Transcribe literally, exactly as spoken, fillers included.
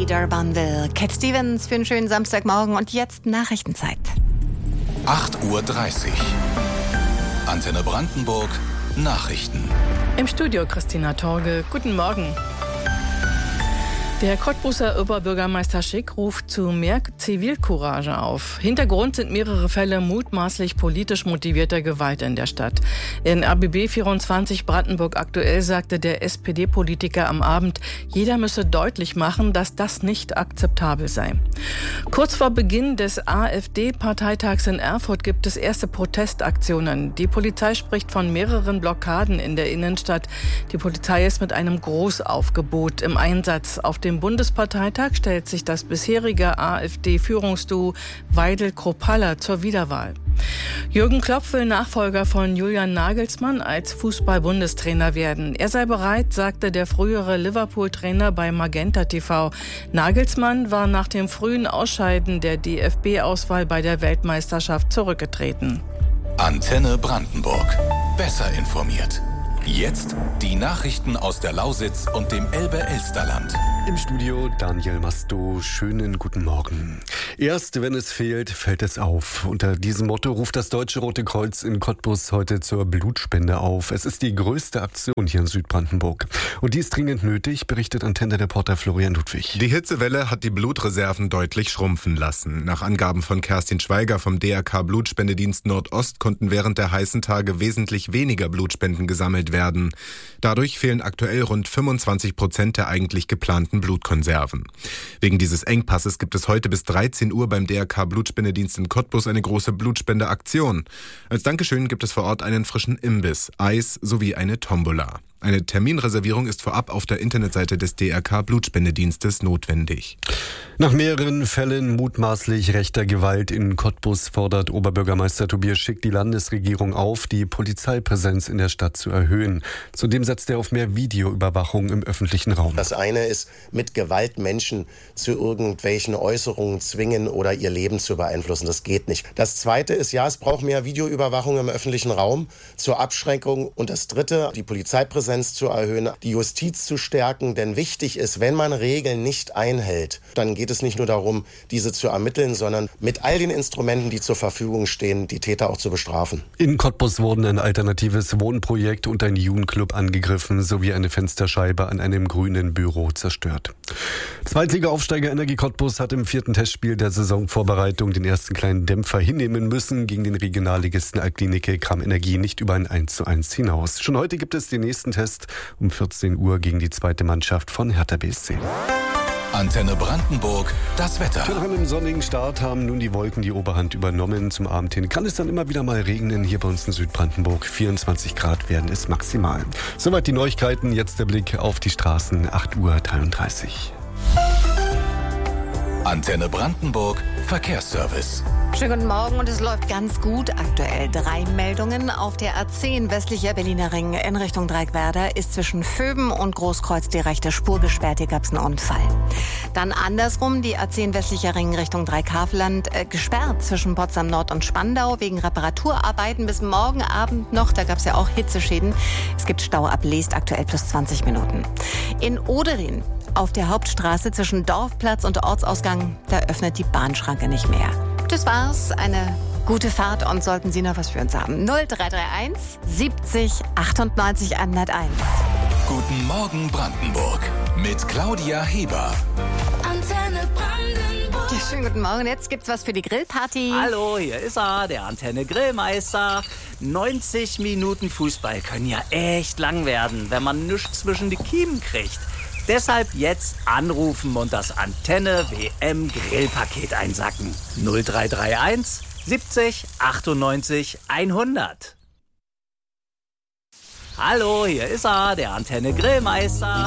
Lady D'Urbanville. Cat Stevens für einen schönen Samstagmorgen und jetzt Nachrichtenzeit. acht Uhr dreißig. Antenne Brandenburg. Nachrichten. Im Studio Christina Torge. Guten Morgen. Der Cottbuser Oberbürgermeister Schick ruft zu mehr Zivilcourage auf. Hintergrund sind mehrere Fälle mutmaßlich politisch motivierter Gewalt in der Stadt. In R B B vierundzwanzig Brandenburg aktuell sagte der S P D-Politiker am Abend, jeder müsse deutlich machen, dass das nicht akzeptabel sei. Kurz vor Beginn des AfD-Parteitags in Erfurt gibt es erste Protestaktionen. Die Polizei spricht von mehreren Blockaden in der Innenstadt. Die Polizei ist mit einem Großaufgebot im Einsatz. Auf dem Bundesparteitag stellt sich das bisherige AfD-Führungsduo Weidel-Kropalla zur Wiederwahl. Jürgen Klopp will Nachfolger von Julian Nagelsmann als Fußball-Bundestrainer werden. Er sei bereit, sagte der frühere Liverpool-Trainer bei Magenta T V. Nagelsmann war nach dem frühen Ausscheiden der D F B-Auswahl bei der Weltmeisterschaft zurückgetreten. Antenne Brandenburg. Besser informiert. Jetzt die Nachrichten aus der Lausitz und dem Elbe-Elsterland. Im Studio Daniel Masto. Schönen guten Morgen. Erst wenn es fehlt, fällt es auf. Unter diesem Motto ruft das Deutsche Rote Kreuz in Cottbus heute zur Blutspende auf. Es ist die größte Aktion hier in Südbrandenburg. Und die ist dringend nötig, berichtet Antenne-Reporter Florian Ludwig. Die Hitzewelle hat die Blutreserven deutlich schrumpfen lassen. Nach Angaben von Kerstin Schweiger vom D R K Blutspendedienst Nordost konnten während der heißen Tage wesentlich weniger Blutspenden gesammelt werden. Dadurch fehlen aktuell rund fünfundzwanzig Prozent der eigentlich geplanten Blutkonserven. Wegen dieses Engpasses gibt es heute bis dreizehn Uhr beim D R K Blutspendedienst in Cottbus eine große Blutspendeaktion. Als Dankeschön gibt es vor Ort einen frischen Imbiss, Eis sowie eine Tombola. Eine Terminreservierung ist vorab auf der Internetseite des D R K Blutspendedienstes notwendig. Nach mehreren Fällen mutmaßlich rechter Gewalt in Cottbus fordert Oberbürgermeister Tobias Schick die Landesregierung auf, die Polizeipräsenz in der Stadt zu erhöhen. Zudem setzt er auf mehr Videoüberwachung im öffentlichen Raum. Das eine ist, mit Gewalt Menschen zu irgendwelchen Äußerungen zwingen oder ihr Leben zu beeinflussen. Das geht nicht. Das zweite ist, ja, es braucht mehr Videoüberwachung im öffentlichen Raum zur Abschreckung. Und das dritte, die Polizeipräsenz zu erhöhen, die Justiz zu stärken. Denn wichtig ist, wenn man Regeln nicht einhält, dann geht es nicht nur darum, diese zu ermitteln, sondern mit all den Instrumenten, die zur Verfügung stehen, die Täter auch zu bestrafen. In Cottbus wurden ein alternatives Wohnprojekt und ein Jugendclub angegriffen, sowie eine Fensterscheibe an einem grünen Büro zerstört. Zweitliga-Aufsteiger Energie Cottbus hat im vierten Testspiel der Saisonvorbereitung den ersten kleinen Dämpfer hinnehmen müssen. Gegen den Regionalligisten Altklinike kam Energie nicht über ein eins zu eins hinaus. Schon heute gibt es den nächsten Test um vierzehn Uhr gegen die zweite Mannschaft von Hertha B S C. Antenne Brandenburg, das Wetter. Nach einem sonnigen Start haben nun die Wolken die Oberhand übernommen. Zum Abend hin kann es dann immer wieder mal regnen. Hier bei uns in Südbrandenburg vierundzwanzig Grad werden es maximal. Soweit die Neuigkeiten. Jetzt der Blick auf die Straßen. acht Uhr dreiunddreißig. Antenne Brandenburg, Verkehrsservice. Schönen guten Morgen und es läuft ganz gut. Aktuell drei Meldungen. Auf der A zehn westlicher Berliner Ring in Richtung Dreieckwerder ist zwischen Vöben und Großkreuz die rechte Spur gesperrt. Hier gab es einen Unfall. Dann andersrum die A zehn westlicher Ring Richtung Dreieckhaveland äh, gesperrt zwischen Potsdam Nord und Spandau wegen Reparaturarbeiten bis morgen Abend noch. Da gab es ja auch Hitzeschäden. Es gibt Stau ab Leest, aktuell plus zwanzig Minuten. In Oderin auf der Hauptstraße zwischen Dorfplatz und Ortsausgang, da öffnet die Bahnschranke nicht mehr. Das war's. Eine gute Fahrt und sollten Sie noch was für uns haben. null drei drei eins siebzig achtundneunzig hunderteins. Guten Morgen Brandenburg mit Claudia Heber. Antenne Brandenburg. Ja, schönen guten Morgen. Jetzt gibt's was für die Grillparty. Hallo, hier ist er, der Antenne Grillmeister. neunzig Minuten Fußball können ja echt lang werden, wenn man nichts zwischen die Kiemen kriegt. Deshalb jetzt anrufen und das Antenne W M Grillpaket einsacken. null drei drei eins siebzig achtundneunzig hundert. Hallo, hier ist er, der Antenne Grillmeister.